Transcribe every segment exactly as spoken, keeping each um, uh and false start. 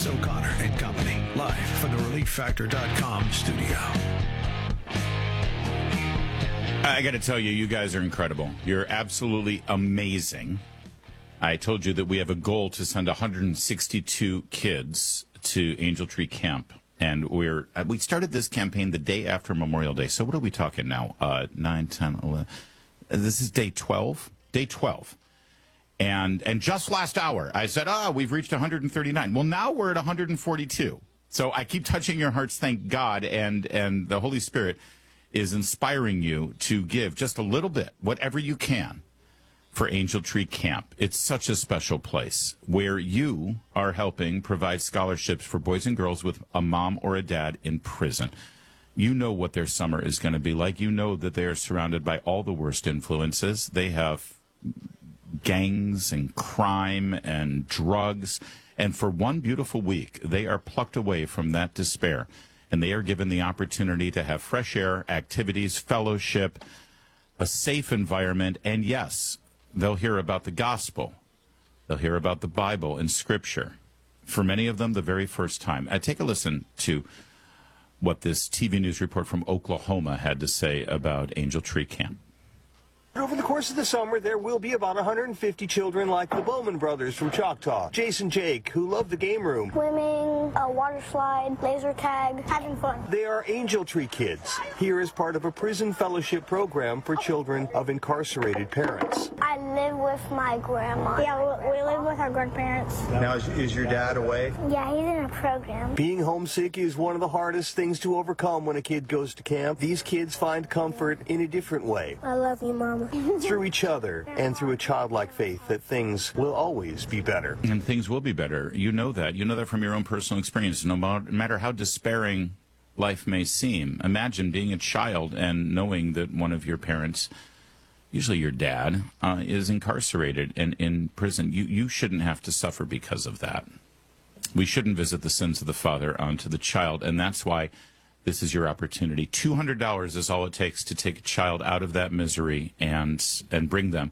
O'Connor and Company, live from the relief factor dot com studio. I got to tell you, you guys are incredible. You're absolutely amazing. I told you that we have a goal to send one hundred sixty-two kids to Angel Tree Camp. And we're we started this campaign the day after Memorial Day. So what are we talking now? Uh, nine, ten, eleven. This is day twelve. Day twelve. And and just last hour, I said, ah, oh, we've reached one hundred thirty-nine. Well, now we're at one hundred forty-two. So I keep touching your hearts, thank God, and, and the Holy Spirit is inspiring you to give just a little bit, whatever you can, for Angel Tree Camp. It's such a special place where you are helping provide scholarships for boys and girls with a mom or a dad in prison. You know what their summer is going to be like. You know that they are surrounded by all the worst influences. They have gangs and crime and drugs. And for one beautiful week, they are plucked away from that despair. And they are given the opportunity to have fresh air, activities, fellowship, a safe environment, and yes, they'll hear about the gospel. They'll hear about the Bible and Scripture. For many of them, the very first time. Uh, take a listen to what this T V news report from Oklahoma had to say about Angel Tree Camp. Over the course of the summer, there will be about one hundred fifty children like the Bowman brothers from Choctaw. Jason Jake, who love the game room. Swimming, a water slide, laser tag, having fun. They are Angel Tree kids, here as part of a prison fellowship program for children of incarcerated parents. I live with my grandma. Yeah, we, we live with our grandparents. Now, is, is your dad away? Yeah, he's in a program. Being homesick is one of the hardest things to overcome when a kid goes to camp. These kids find comfort in a different way. I love you, Mama. Through each other and through a childlike faith that things will always be better. And things will be better. You know that. You know that from your own personal experience. No matter how despairing life may seem, imagine being a child and knowing that one of your parents, usually your dad, uh, is incarcerated and in prison. You, you shouldn't have to suffer because of that. We shouldn't visit the sins of the father onto the child, and that's why this is your opportunity. two hundred dollars is all it takes to take a child out of that misery and and bring them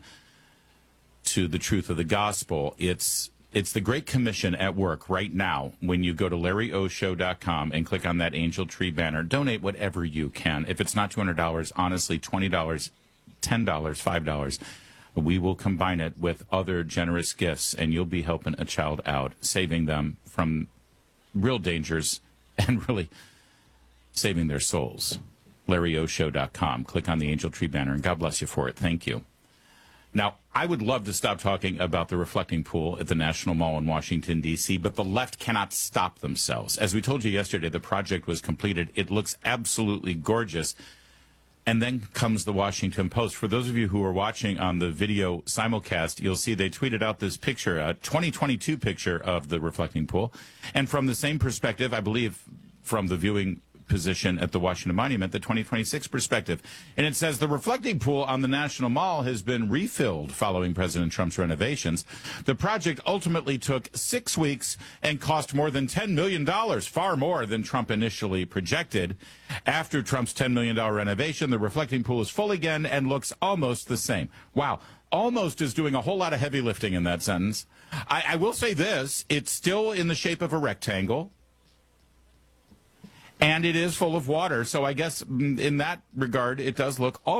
to the truth of the gospel. It's it's the Great Commission at work right now when you go to larry o show dot com and click on that Angel Tree banner. Donate whatever you can. If it's not two hundred dollars, honestly, twenty dollars, ten dollars, five dollars. We will combine it with other generous gifts, and you'll be helping a child out, saving them from real dangers and really saving their souls. larry o show dot com. Click on the Angel Tree banner, and God bless you for it. Thank you. Now, I would love to stop talking about the reflecting pool at the National Mall in Washington, D C, but the left cannot stop themselves. As we told you yesterday, the project was completed. It looks absolutely gorgeous. And then comes the Washington Post. For those of you who are watching on the video simulcast, you'll see they tweeted out this picture, a twenty twenty-two picture of the reflecting pool. And from the same perspective, I believe from the viewing position at the Washington Monument, the twenty twenty-six perspective. And it says the reflecting pool on the National Mall has been refilled following President Trump's renovations. The project ultimately took six weeks and cost more than ten million dollars, far more than Trump initially projected. After Trump's ten million dollars renovation, the reflecting pool is full again and looks almost the same. Wow. Almost is doing a whole lot of heavy lifting in that sentence. I, I will say this, it's still in the shape of a rectangle. And it is full of water, so I guess in that regard, it does look